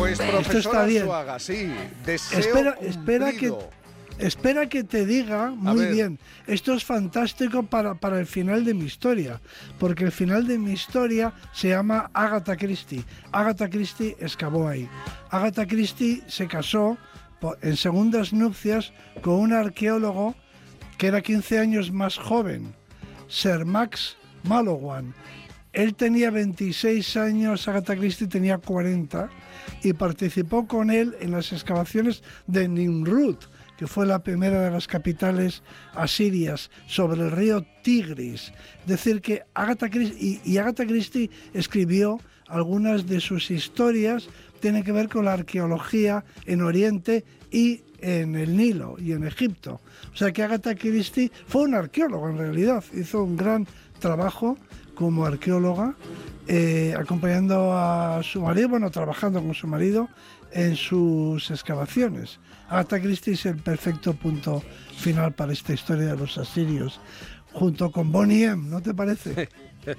Pues Esto profesor está bien. Arzuaga, sí, deseo Espera que te diga muy bien. Esto es fantástico para el final de mi historia, porque el final de mi historia se llama Agatha Christie. Agatha Christie excavó ahí. Agatha Christie se casó en segundas nupcias con un arqueólogo que era 15 años más joven, Sir Max Mallowan. Él tenía 26 años, Agatha Christie tenía 40, y participó con él en las excavaciones de Nimrud, que fue la primera de las capitales asirias, sobre el río Tigris. Es decir, que Agatha Christie escribió algunas de sus historias, tienen que ver con la arqueología en Oriente y en el Nilo y en Egipto. O sea que Agatha Christie fue un arqueólogo en realidad, hizo un gran trabajo como arqueóloga, acompañando a su marido, trabajando con su marido en sus excavaciones. Agatha Christie es el perfecto punto final para esta historia de los asirios, junto con Bonnie M, ¿no te parece?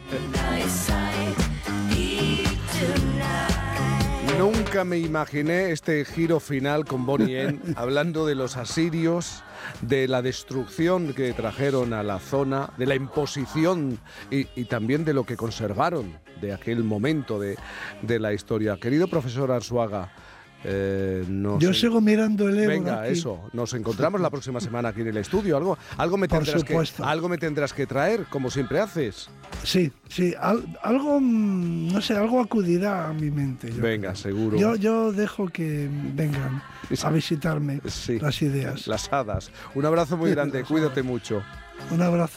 Nunca me imaginé este giro final con Bonnie M, hablando de los asirios, de la destrucción que trajeron a la zona, de la imposición y también de lo que conservaron de aquel momento de la historia. Querido profesor Arzuaga, yo sigo mirando el Ébora. Venga, aquí. eso. Nos encontramos la próxima semana aquí en el estudio. Algo me tendrás que traer, como siempre haces. Sí, algo, no sé, algo acudirá a mi mente. Venga, seguro. Yo dejo que vengan a visitarme las ideas. Las hadas. Un abrazo muy grande, cuídate mucho. Un abrazo.